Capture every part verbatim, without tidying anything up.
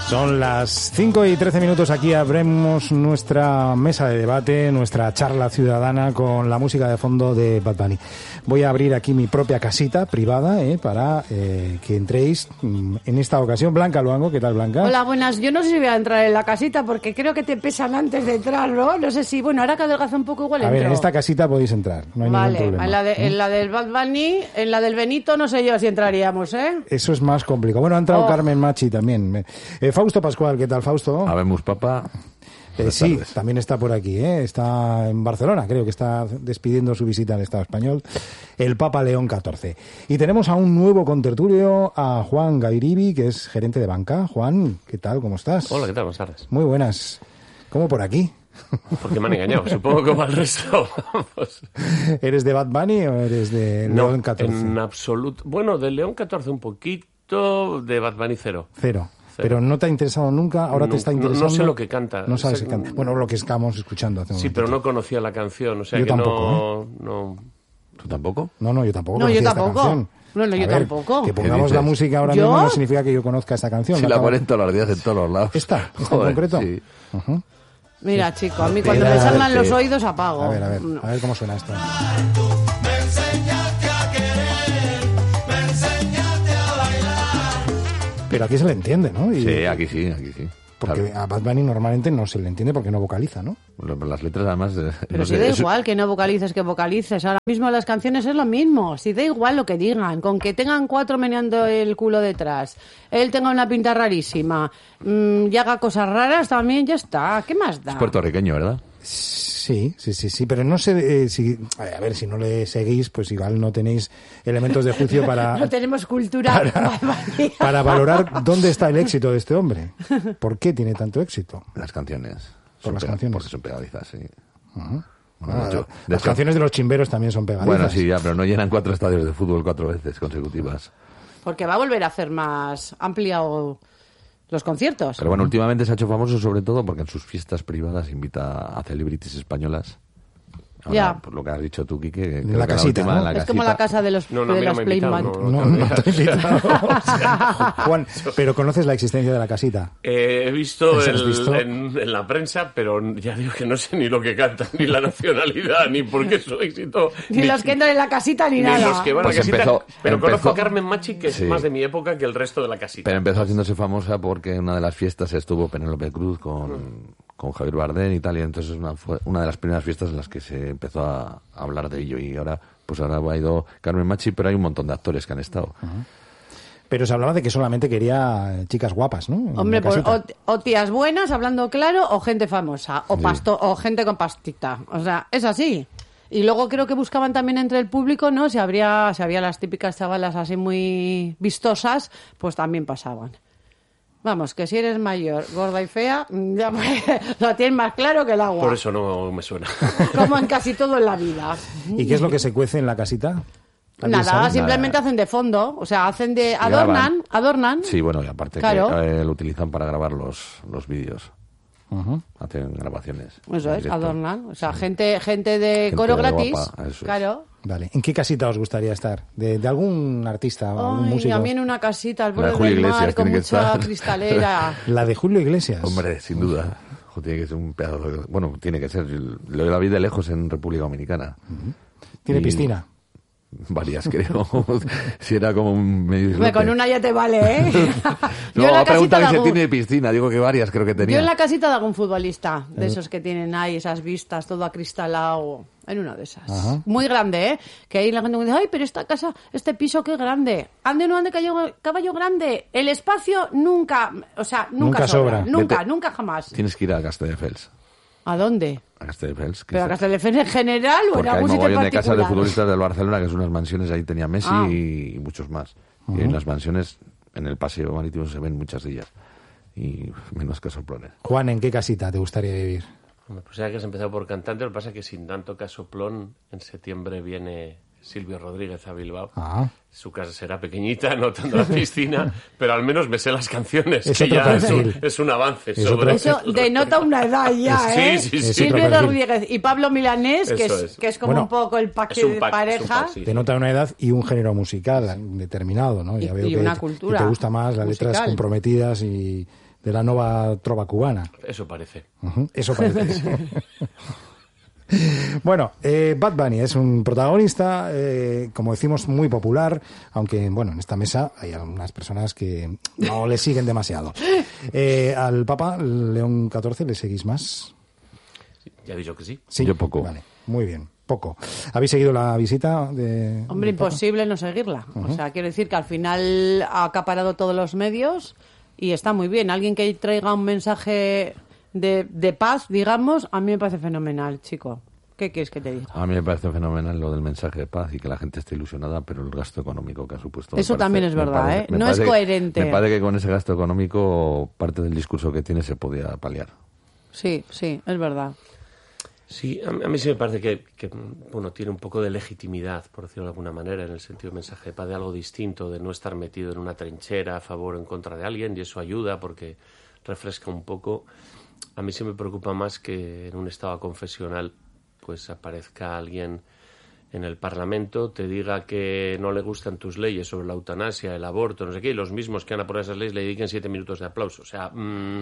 Son las cinco y trece minutos, aquí abrimos nuestra mesa de debate, nuestra charla ciudadana con la música de fondo de Bad Bunny. Voy a abrir aquí mi propia casita privada eh, para eh, que entréis en esta ocasión. Blanca Luango, ¿qué tal, Blanca? Hola, buenas. Yo no sé si voy a entrar en la casita porque creo que te pesan antes de entrar, ¿no? No sé si, bueno, ahora que adelgaza un poco igual A entro. ver, en esta casita podéis entrar, no hay vale, ningún problema. En la, de, ¿eh? en la del Bad Bunny, en la del Benito no sé yo si entraríamos, ¿eh? Eso es más complicado. Bueno, ha entrado Oh. Carmen Machi también. Eh, Fausto Pascual, ¿qué tal, Fausto? Habemos papa. Eh, sí, tardes. también está por aquí, ¿eh? Está en Barcelona, creo que está despidiendo su visita al Estado español, el Papa León catorce. Y tenemos a un nuevo contertulio, a Juan Gairibi, que es gerente de banca. Juan, ¿qué tal? ¿Cómo estás? Hola, ¿qué tal? Buenas tardes. Muy buenas. ¿Cómo por aquí? Porque me han engañado, supongo como al resto. Vamos. ¿Eres de Bad Bunny o eres de No, León catorce? en absoluto. Bueno, de León catorce un poquito, de Bad Bunny cero. Cero. Pero no te ha interesado nunca, ahora No, te está no- interesando. no sé lo que canta. No sabes Sé- qué canta. Bueno, lo que estamos escuchando hace un Sí, pero momentito. no conocía la canción, o sea Yo que tampoco, no, no... ¿Tú tampoco? No, no, yo tampoco No, yo conocía esta tampoco. canción. No, no, yo A ver, tampoco. Que ¿Qué pongamos la dices? música ahora ¿Yo? mismo no significa que yo conozca esta canción. Si La la acabo- ponen todos los días en todos los lados. ¿Esta? ¿Esta en Joder, concreto? Sí. Ujú. Mira, chico, a mí cuando Mira, me salgan sí. los oídos apago. A ver, a ver, No. a ver cómo suena esto. Pero aquí se le entiende, ¿no? Y- Sí, aquí sí, aquí sí. Porque Claro. a Bad Bunny normalmente no se le entiende porque no vocaliza, ¿no? Las letras además... eh, Pero no si sé, da es- igual que no vocalices, que vocalices. Ahora mismo las canciones es lo mismo. Si da igual lo que digan. Con que tengan cuatro meneando el culo detrás, él tenga una pinta rarísima mm, y haga cosas raras también, ya está. ¿Qué más da? Es puertorriqueño, ¿verdad? Sí, sí, sí, sí, pero no sé eh, si... A ver, si no le seguís, pues igual no tenéis elementos de juicio para... No tenemos cultura. para, para valorar dónde está el éxito de este hombre. ¿Por qué tiene tanto éxito? Las canciones. Por Son las pega- canciones. Porque son pegadizas, sí. Ajá. Bueno, Ah, de hecho- de las hecho- canciones de los chimberos también son pegadizas. Bueno, sí, ya, pero no llenan cuatro estadios de fútbol cuatro veces consecutivas. Porque va a volver a hacer más ampliado los conciertos. Pero bueno, últimamente se ha hecho famoso sobre todo porque en sus fiestas privadas invita a celebrities españolas. Ahora, Ya. por lo que has dicho tú, Quique, que En creo la que casita, última ¿no? en la es como la casita. casa de los, No, no, a de mí no los me ha invitado, Playmat. No, no te he invitado. Juan, pero conoces la existencia de la casita. Eh, he visto, ¿Has el- visto? En, en la prensa, pero ya digo que no sé ni lo que cantan, ni la nacionalidad, ni por qué su éxito. Ni los que entran en la casita ni, ni nada. los que van Pues a la casita. empezó- pero empezó- conozco a Carmen Machi, que es Sí. más de mi época que el resto de la casita. Pero empezó haciéndose famosa porque en una de las fiestas estuvo Penélope Cruz con, con Javier Bardem y tal, y entonces una, fue una de las primeras fiestas en las que se empezó a hablar de ello. Y ahora, pues ahora ha ido Carmen Machi, pero hay un montón de actores que han estado. Pero se hablaba de que solamente quería chicas guapas, ¿no? En Hombre, la pues, casita. o, o tías buenas, hablando claro, o gente famosa, o, Sí. pasto, o gente con pastita. O sea, es así. Y luego creo que buscaban también entre el público, ¿no? Si habría, si había las típicas chavalas así muy vistosas, pues también pasaban. Vamos, que si eres mayor, gorda y fea, ya lo tienes más claro que el agua. Por eso no me suena. Como en casi todo en la vida. ¿Y qué es lo que se cuece en la casita? ¿Alguien Nada, sabe? simplemente Nada. hacen de fondo. O sea, hacen de... Graban. Adornan, adornan. Sí, bueno, y aparte Claro. que eh, lo utilizan para grabar los, los vídeos. Ujú. Hacen grabaciones. Eso en es, directo. adornan. O sea, gente, gente de Gente coro de gratis. guapa, eso es. Claro. Vale. ¿En qué casita os gustaría estar? ¿De, de algún artista o algún Ay, músico? a mí en una casita al La de borde Julio del mar Iglesias con tiene que mucha estar. cristalera. La de Julio Iglesias. Hombre, sin duda. Jo, tiene que ser un pedazo de... Bueno, tiene que ser. Lo la vi de lejos en República Dominicana. ¿Tiene Y- piscina? Varias, creo. Si era como un medio Hombre, con islote. una ya te vale, ¿eh? Yo No, en la ha preguntado casita que de si algún- tiene piscina. Digo que varias creo que tenía. Yo en la casita de algún futbolista, de esos que tienen ahí esas vistas, todo acristalado, en una de esas. Ajá. Muy grande, ¿eh? Que ahí la gente me dice, ay, pero esta casa, este piso, qué grande. Ande, no ande, caballo, caballo grande. El espacio nunca, o sea, nunca, Nunca sobra. sobra. Nunca, Vete- nunca jamás. Tienes que ir a Castelldefels. ¿A dónde? A Castelldefels. que ¿Pero a está- Castelldefels en general o en Porque hay algún sitio en mogollón de casas de particular? futbolistas del Barcelona, que son unas mansiones, ahí tenía Messi Ah. y muchos más. Y hay unas mansiones, en el paseo marítimo se ven muchas de ellas. Y menos que soplones. Juan, ¿en qué casita te gustaría vivir? Hombre, pues ya que has empezado por cantante, lo que pasa es que sin tanto casoplón, en septiembre viene Silvio Rodríguez a Bilbao. Ah. Su casa será pequeñita, no tanto la piscina, pero al menos me sé las canciones, Es que otro ya es un, perfil. es un avance. Es sobre otro- Eso denota una edad ya, Sí, ¿eh? sí, sí. Es Silvio otro perfil. Rodríguez y Pablo Milanés, que Eso es, es. que es como Bueno, un poco el pack es un de pack, es un pareja. pack, sí. Te nota una edad y un género musical determinado, ¿no? Y- Ya veo y que, una que cultura te gusta más las letras musical. comprometidas y de la nueva trova cubana. Eso parece. Uh-huh. Eso parece. Bueno, eh, Bad Bunny es un protagonista, eh, como decimos, muy popular, aunque, bueno, en esta mesa hay algunas personas que no le siguen demasiado. Eh, ¿Al Papa León catorce le seguís más? Ya he dicho que sí. Sí, yo poco. Vale, muy bien, poco. ¿Habéis seguido la visita de...? Hombre, imposible no seguirla. Uh-huh. O sea, quiero decir que al final ha acaparado todos los medios y está muy bien. Alguien que traiga un mensaje... De, de paz, digamos, a mí me parece fenomenal, chico. ¿Qué quieres que te diga? A mí me parece fenomenal lo del mensaje de paz y que la gente esté ilusionada, pero el gasto económico que ha supuesto... Eso parece, también es verdad, parece, ¿eh? No es que, coherente. Me parece que con ese gasto económico parte del discurso que tiene se podía paliar. Sí, sí, es verdad. Sí, a mí, a mí sí me parece que, que bueno, tiene un poco de legitimidad, por decirlo de alguna manera, en el sentido de mensaje de paz, de algo distinto, de no estar metido en una trinchera a favor o en contra de alguien, y eso ayuda porque refresca un poco. A mí sí me preocupa más que en un estado confesional pues aparezca alguien en el Parlamento, te diga que no le gustan tus leyes sobre la eutanasia, el aborto, no sé qué, y los mismos que han aprobado esas leyes le dediquen siete minutos de aplauso. O sea, mmm,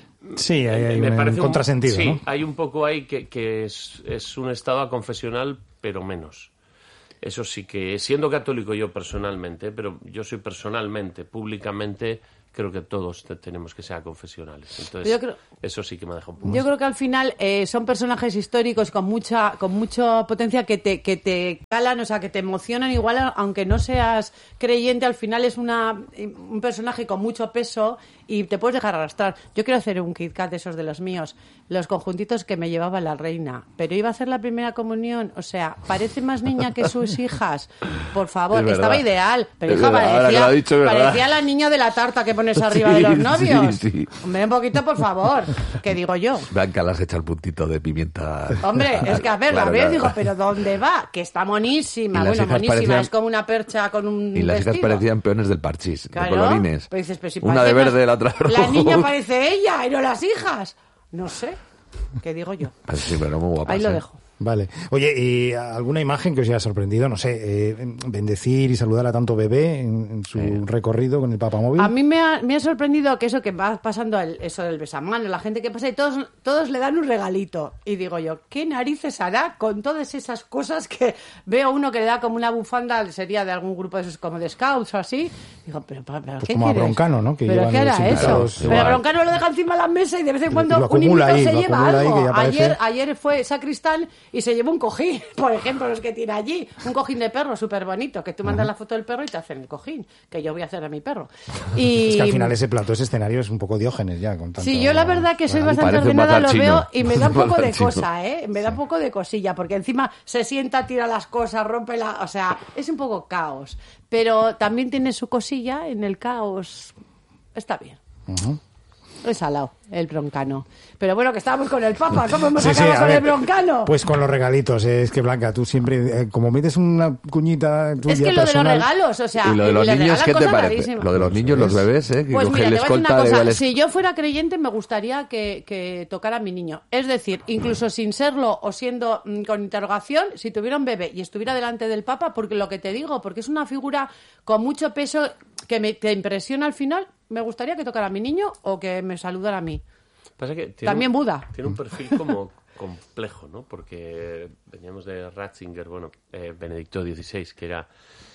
sí, hay, hay me un parece contrasentido, un, sí, ¿no? hay un poco ahí que, que es, es un estado confesional, pero menos. Eso sí que, siendo católico yo personalmente, pero yo soy personalmente, públicamente, creo que todos te, tenemos que ser confesionales. Entonces, yo creo, eso sí que me ha dejado un poco. Yo creo que al final eh, son personajes históricos con mucha con mucha potencia que te que te calan, o sea, que te emocionan igual, aunque no seas creyente, al final es una un personaje con mucho peso y te puedes dejar arrastrar. Yo quiero hacer un Kit Kat de esos de los míos, los conjuntitos que me llevaba la reina, pero iba a hacer la primera comunión, o sea, parece más niña que sus hijas. Por favor, estaba ideal, pero hija, parecía, dicho, parecía la niña de la tarta que pones arriba sí, de los novios. Sí, sí. Hombre, un poquito, por favor, que digo yo. Blanca le has echado el puntito de pimienta. Hombre, es que a ver, claro, la vez claro. digo, pero ¿dónde va? Que está monísima, bueno, monísima, parecían... es como una percha con un Y las vestido. hijas parecían peones del parchís, claro, de colorines. Pero dices, pero si una de verde, la otra de rojo. La niña parece ella y no las hijas. No sé, ¿qué digo yo? Pues sí, pero muy guapa. Ahí lo dejo. Vale. Oye, ¿y alguna imagen que os haya sorprendido? No sé, eh, bendecir y saludar a tanto bebé en, en su eh. recorrido con el papamóvil. A mí me ha, me ha sorprendido que eso que va pasando, el, eso del besamano, la gente que pasa y todos, todos le dan un regalito. Y digo yo, ¿qué narices hará con todas esas cosas que veo uno que le da como una bufanda, sería de algún grupo de esos como de Scouts o así? Digo, pero, pero pues ¿qué como quieres? a Broncano, ¿no? Que ¿Pero qué hará eso? Pero a Broncano lo deja encima de la mesa y de vez en cuando un invitado ahí, se lleva algo. Ahí, ayer, ayer fue sacristán y se llevó un cojín, por ejemplo, los que tiene allí. Un cojín de perro súper bonito, que tú mandas uh-huh. la foto del perro y te hacen el cojín, que yo voy a hacer a mi perro. Y... Es que al final ese plato, ese escenario es un poco Diógenes ya. Con tanto... Sí, yo la verdad que soy bueno, bastante ordenada, lo veo y me da un poco de chino. cosa, ¿eh? Me da un poco de cosilla, porque encima se sienta, tira las cosas, rompe la... O sea, es un poco caos. Pero también tiene su cosilla en el caos. Está bien. Uh-huh. Es salado, el broncano. Pero bueno, que estábamos con el Papa, ¿cómo hemos sí, acabado sí, con ver, el broncano? Pues con los regalitos, eh, es que Blanca, tú siempre, eh, como metes una cuñita tuya es que lo personal, de los regalos, o sea, y lo de los niños, ¿qué te parece? Rarísimas. Lo de los niños, los bebés, ¿eh? Que pues mira, te voy a decir una cosa, les... si yo fuera creyente me gustaría que, que tocara a mi niño. Es decir, incluso sin serlo o siendo mm, con interrogación, si tuviera un bebé y estuviera delante del Papa, porque lo que te digo, porque es una figura con mucho peso que me, te impresiona al final, me gustaría que tocara a mi niño o que me saludara a mí. Pasa que tiene También un, Buda. Tiene un perfil como complejo, ¿no? Porque veníamos de Ratzinger, bueno, eh, Benedicto dieciséis, que era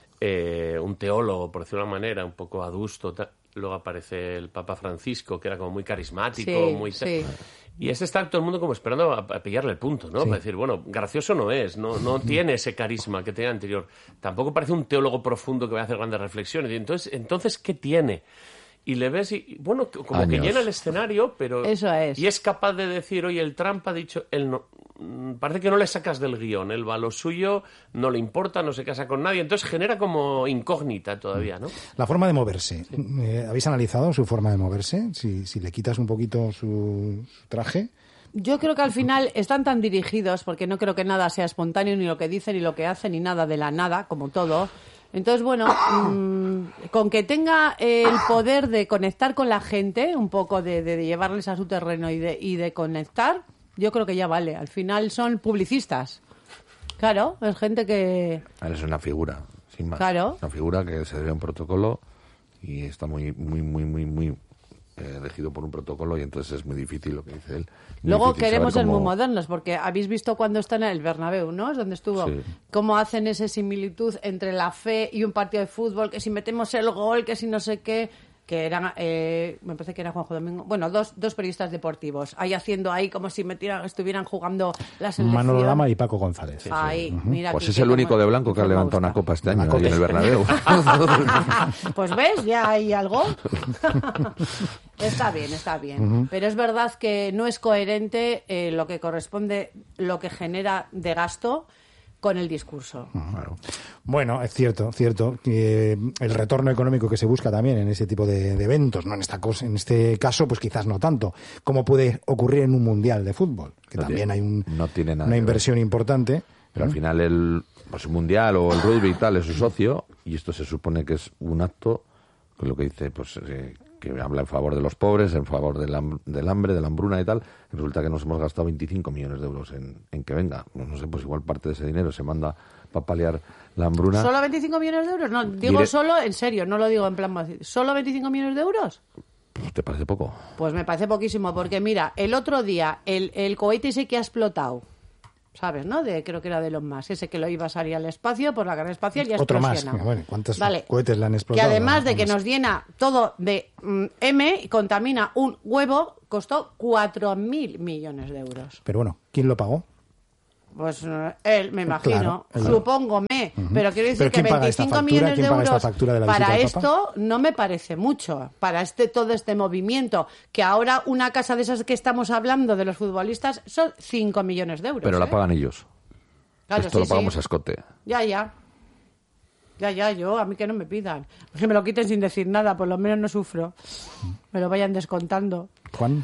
eh, un teólogo, por decirlo de una manera, un poco adusto. Tal. Luego aparece el Papa Francisco, que era como muy carismático, sí, muy... Sí. Y este está todo el mundo como esperando a, a pillarle el punto, ¿no? Sí. Para decir, bueno, gracioso no es, no, no tiene ese carisma que tenía anterior. Tampoco parece un teólogo profundo que va a hacer grandes reflexiones. Y entonces, entonces ¿qué tiene? Y le ves y, bueno, como Años. que llena el escenario, pero... Eso es. Y es capaz de decir, oye, el Trump ha dicho... Él no, parece que no le sacas del guión, él va a lo suyo, no le importa, no se casa con nadie, entonces genera como incógnita todavía, ¿no? La forma de moverse. Sí. Eh, ¿Habéis analizado su forma de moverse? Si, si le quitas un poquito su, su traje... Yo creo que al final están tan dirigidos, porque no creo que nada sea espontáneo, ni lo que dicen, ni lo que hacen, ni nada de la nada, como todo. Entonces, bueno, mmm, con que tenga el poder de conectar con la gente, un poco de, de, de llevarles a su terreno y de, y de conectar, yo creo que ya vale. Al final son publicistas. Claro, es gente que... Es una figura, sin más. Claro. Una figura que se debe a un protocolo y está muy, muy, muy, muy, muy eh, regido por un protocolo y entonces es muy difícil lo que dice él. Muy Luego difícil queremos saber ser cómo- muy modernos, porque habéis visto cuando está en el Bernabéu, ¿no? Es donde estuvo. Sí. Cómo hacen esa similitud entre la fe y un partido de fútbol, que si metemos el gol, que si no sé qué, que eran, eh, me parece que era Juanjo Domingo, bueno, dos, dos periodistas deportivos, ahí haciendo ahí como si metieran, estuvieran jugando la selección. Manolo Lama y Paco González. Ahí, mira Pues aquí es que el único como- de blanco que ha como levantado gusta. una copa este Una año ahí en el Bernabéu. Pues ves, ya hay algo. Está bien, está bien. Pero es verdad que no es coherente eh, lo que corresponde, lo que genera de gasto con el discurso. Claro. Bueno, es cierto, cierto que el retorno económico que se busca también en ese tipo de, de eventos, no en esta cosa, en este caso, pues quizás no tanto, como puede ocurrir en un mundial de fútbol, que No también tiene- hay un- no tiene nada una que ver. inversión importante. Pero al final el pues, el mundial o el rugby y tal es su socio y esto se supone que es un acto que lo que dice pues eh, que habla en favor de los pobres, en favor del, ham- del hambre, de la hambruna y tal. Y resulta que nos hemos gastado veinticinco millones de euros en, en que venga. No sé, pues igual parte de ese dinero se manda para paliar la hambruna. ¿Solo veinticinco millones de euros? No, digo Diré- solo, en serio, no lo digo en plan... vacío. ¿Solo veinticinco millones de euros? Pues, ¿te parece poco? Pues me parece poquísimo, porque mira, el otro día, el, el cohete ese que ha explotado, ¿sabes, no? De, creo que era de Elon Musk, ese que lo iba a salir al espacio por la carrera espacial y ha Otro más. explosionado. Bueno, ¿cuántos Vale. cohetes le han Que explotado? además de No, que no nos llena todo de mm, M y contamina un huevo, costó cuatro mil millones de euros. Pero bueno, ¿quién lo pagó? Pues eh, él, me imagino, Claro, claro. supóngome, pero quiero decir ¿Pero que quién paga esta veinticinco factura? millones de ¿Quién paga esta euros factura de la para visita del esto no me parece mucho, para este todo este movimiento, que ahora una casa de esas que estamos hablando de los futbolistas son cinco millones de euros. Pero la ¿eh? pagan ellos. Claro, Esto sí, lo pagamos sí. a escote. Ya, ya. Ya, ya, yo, a mí que no me pidan. Que me lo quiten sin decir nada, por lo menos no sufro. Me lo vayan descontando. Juan.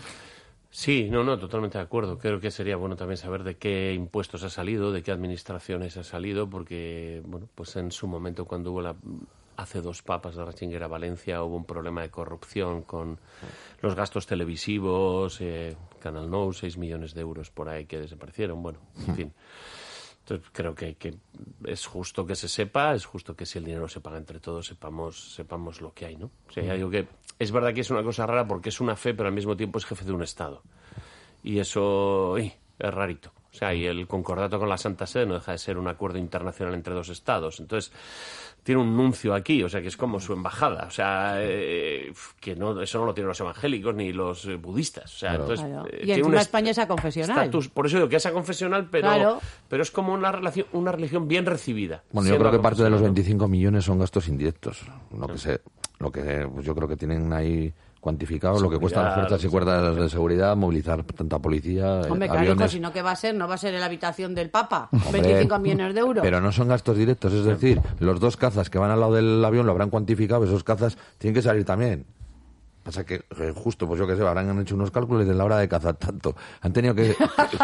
Sí, no, no, totalmente de acuerdo. Creo que sería bueno también saber de qué impuestos ha salido, de qué administraciones ha salido, porque, bueno, pues en su momento cuando hubo la hace dos papas de Ratzinger a Valencia hubo un problema de corrupción con los gastos televisivos, eh, Canal Nou, seis millones de euros por ahí que desaparecieron, bueno, en fin. Entonces creo que, que es justo que se sepa, es justo que si el dinero se paga entre todos sepamos sepamos lo que hay, ¿no? O sea, ya digo que es verdad que es una cosa rara porque es una fe, pero al mismo tiempo es jefe de un Estado. Y eso uy, es rarito. O sea, y el concordato con la Santa Sede no deja de ser un acuerdo internacional entre dos Estados. Entonces, tiene un nuncio aquí, o sea, que es como su embajada. O sea, eh, que no eso no lo tienen los evangélicos ni los eh, budistas. O sea, Claro. entonces, Claro. eh, Y tiene encima un est- España es aconfesional. estatus- por eso digo que es aconfesional, pero, Claro. pero es como una relación, una religión bien recibida. Bueno, yo siendo creo que parte de los aconfesional, ¿no? veinticinco millones son gastos indirectos. Lo que se, lo que pues yo creo que tienen ahí cuantificado, lo que cuesta a las Seguridad, fuerzas y cuerdas de seguridad, movilizar tanta policía, eh, Hombre, claro, aviones. hijo, si no, ¿qué va a ser? No va a ser en la habitación del Papa. Hombre, veinticinco millones de euros. Pero no son gastos directos, es decir, los dos cazas que van al lado del avión lo habrán cuantificado, esos cazas tienen que salir también. Pasa que eh, justo, pues yo que sé, habrán hecho unos cálculos de la hora de cazar tanto. Han tenido que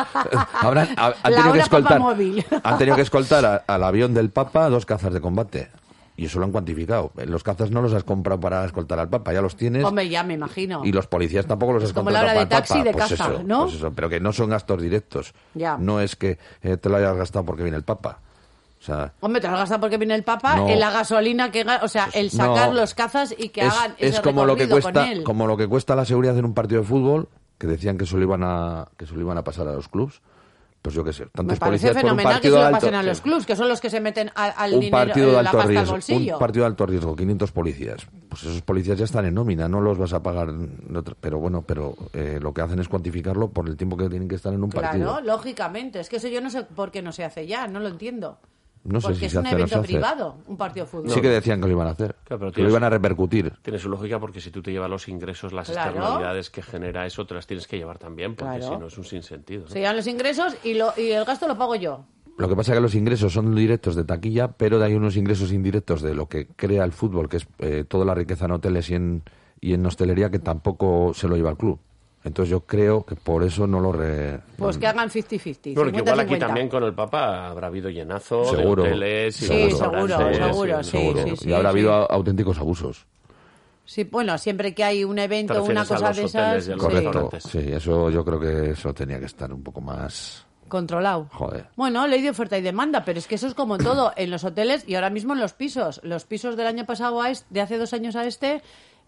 habrán ha- han La tenido que hora escoltar papamóvil. han tenido que escoltar a- al avión del Papa dos cazas de combate. Y eso lo han cuantificado. Los cazas no los has comprado para escoltar al Papa, ya los tienes. Hombre, ya me imagino. Y los policías tampoco los Es has como la contratado hora de para el taxi Papa. de Pues caza, eso, ¿no? pues eso, pero que no son gastos directos. Ya. No es que eh, te lo hayas gastado porque viene el Papa. O sea, Hombre, te lo has gastado porque viene el Papa No. en la gasolina que... ga- O sea, el sacar No. los cazas y que es, hagan es ese como lo que recorrido con cuesta él. como lo que cuesta la seguridad en un partido de fútbol, que decían que se lo iban a que se lo iban a pasar a los clubs. Pues yo qué sé, tantos Me parece policías por un fenomenal que partido se de lo alto, pasen a los clubs, que son los que se meten a- al un dinero, partido de la alto pasta al riesgo, bolsillo. un partido de alto riesgo, quinientos policías. Pues esos policías ya están en nómina, no los vas a pagar, de otra- pero bueno, pero eh, lo que hacen es cuantificarlo por el tiempo que tienen que estar en un partido. Claro, lógicamente. Es que eso yo no sé por qué no se hace ya, no lo entiendo. No sé Porque si es se un hace o no se evento hace. privado, un partido de fútbol. Sí que decían que lo iban a hacer, Claro, pero que lo tienes- iban a repercutir. Tiene su lógica porque si tú te llevas los ingresos, las Claro. externalidades que genera eso, te las tienes que llevar también, porque Claro. si no es un sinsentido, ¿no? Se llevan los ingresos y, lo, y el gasto lo pago yo. Lo que pasa es que los ingresos son directos de taquilla, pero hay unos ingresos indirectos de lo que crea el fútbol, que es eh, toda la riqueza en hoteles y en, y en hostelería, que tampoco se lo lleva el club. Entonces yo creo que por eso no lo... Re... Pues que hagan cincuenta cincuenta. Porque igual aquí cincuenta. también con el Papa habrá habido llenazo Seguro. de hoteles y Sí, de seguro, restaurantes, seguro, y- sí, Seguro. sí, sí, y habrá sí. habido au- auténticos abusos. Sí, bueno, siempre que hay un Te evento, refieres una a cosa los de hoteles esas, y a los sí, Correcto. restaurantes. Sí, eso yo creo que eso tenía que estar un poco más... controlado. Joder. Bueno, ley de oferta y demanda, pero es que eso es como todo en los hoteles y ahora mismo en los pisos. Los pisos del año pasado a este, de hace dos años a este,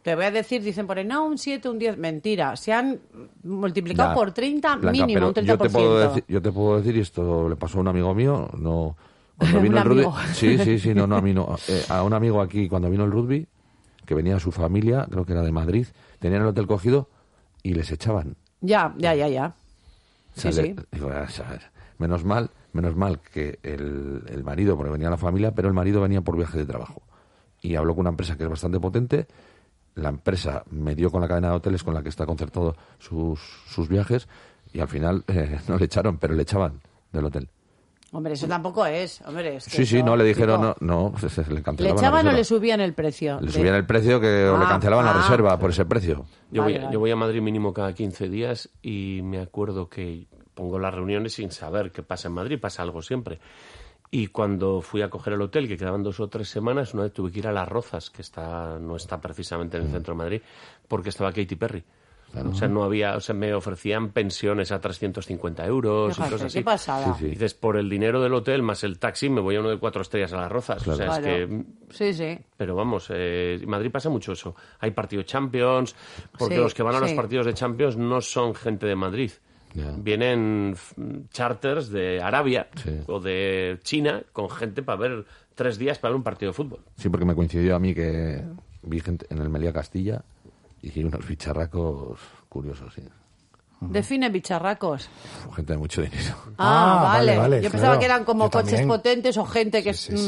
Te voy a decir, dicen por ahí, no, un siete, un diez. Mentira. Se han multiplicado Ya, por treinta Blanca, mínimo, pero un treinta yo por te, ciento. puedo decir, yo te puedo decir, y esto le pasó a un amigo mío, no... Cuando vino ¿Un el rugby, amigo? sí, sí, sí, no, no, a mí no. Eh, a un amigo aquí, cuando vino el rugby, que venía su familia, creo que era de Madrid, tenían el hotel cogido y les echaban. Ya, ya, ya, ya. O sea, Sí, le- sí. digo, a ver, menos mal, menos mal que el, el marido, porque venía la familia, pero el marido venía por viaje de trabajo. Y habló con una empresa que es bastante potente. La empresa me dio con la cadena de hoteles con la que está concertado sus, sus viajes y al final eh, no le echaron, pero le echaban del hotel. Hombre, eso tampoco es. Hombre, es que Sí, sí, eso, no, le dijeron, chico, no, no, se, se le ¿Le cancelaban echaban la o le reserva. subían el precio? Le De- subían el precio que o le Ah, cancelaban ah. la reserva por ese precio. Yo, Vale, voy, vale. yo voy a Madrid mínimo cada quince días y me acuerdo que pongo las reuniones sin saber qué pasa en Madrid, pasa algo siempre. Y cuando fui a coger el hotel, que quedaban dos o tres semanas, una vez tuve que ir a Las Rozas, que está no está precisamente en el centro de Madrid, porque estaba Katy Perry. O sea, no había, o sea, me ofrecían pensiones a trescientos cincuenta euros Fíjate, y cosas así. qué pasada. Sí, sí. Y dices, por el dinero del hotel más el taxi me voy a uno de cuatro estrellas a Las Rozas. O sea, Claro. es que... Sí, sí. Pero vamos, eh, en Madrid pasa mucho eso. Hay partidos Champions, porque Sí, los que van a los sí. partidos de Champions no son gente de Madrid. Ya. Vienen f- charters de Arabia Sí. o de China con gente para ver tres días para ver un partido de fútbol. Sí, porque me coincidió a mí que vi gente en el Melilla Castilla y unos bicharracos curiosos, sí. Define bicharracos. Gente de mucho dinero. Ah, Ah, vale. vale, vale, Yo claro. pensaba que eran como Yo coches también. potentes o gente que Sí, sí, es sí.